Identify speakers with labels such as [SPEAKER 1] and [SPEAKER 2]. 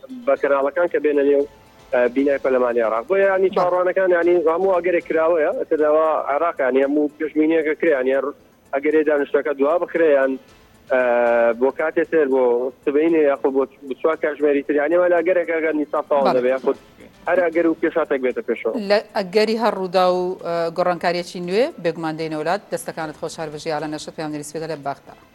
[SPEAKER 1] بەکەناڵەکان کە بێنە نێو بینای پەرلەمانی عێراق بۆ ینی چاڕوانەکان ینی هەموو ئەگەرێک کراوەیە ئەتەداوا عێراق ینی هەموو پێشبینیەکە کرایان ئەگەرێ دانیشتەکە دوا بخرێیان بۆ کاتێتر بۆ سبینی یاخۆ بۆ چوار کاتژمێری تریانی وەلا ئەگەرێک ئەگەر نیسا تاوا دەبێ یاخود هەر ئەگەر و پێشاتێک بێتە پێشەوە
[SPEAKER 2] لە ئەگەری هەر ڕوودا و گۆڕانکاریەکی نوێ بێگومان دێنە وڵات دەستەکانت خۆشحال بژی یاڵە نەشت پێم نووسێتە لە باخدا